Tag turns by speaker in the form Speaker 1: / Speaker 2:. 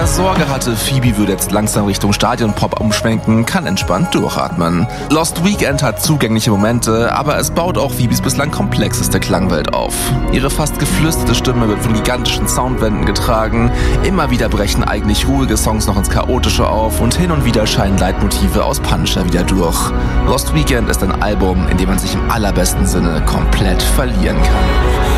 Speaker 1: Wer Sorge hatte, Phoebe würde jetzt langsam Richtung Stadionpop umschwenken, kann entspannt durchatmen. Lost Weekend hat zugängliche Momente, aber es baut auch Phoebes bislang komplexeste Klangwelt auf. Ihre fast geflüsterte Stimme wird von gigantischen Soundwänden getragen, immer wieder brechen eigentlich ruhige Songs noch ins Chaotische auf und hin und wieder scheinen Leitmotive aus Punisher wieder durch. Lost Weekend ist ein Album, in dem man sich im allerbesten Sinne komplett verlieren kann.